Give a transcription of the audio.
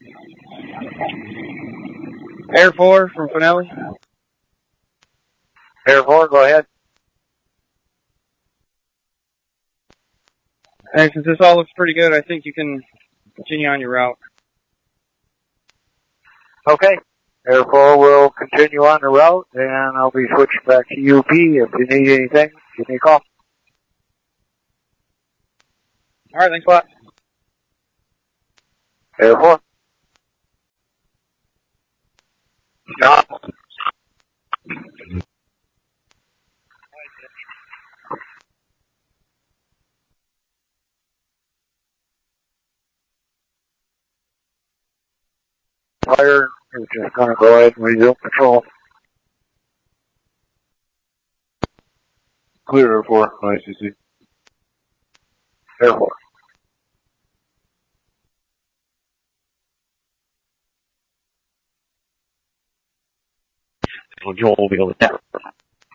Air 4 from Finelli. Air 4, go ahead. And since this all looks pretty good, I think you can continue on your route. Okay. Air 4 will continue on the route, and I'll be switching back to UP. If you need anything, give me a call. All right, thanks a lot. Air 4. Stop. Fire is just going to go ahead and resume patrol. Clear Air 4, ICC. Air 4. Joel will be able to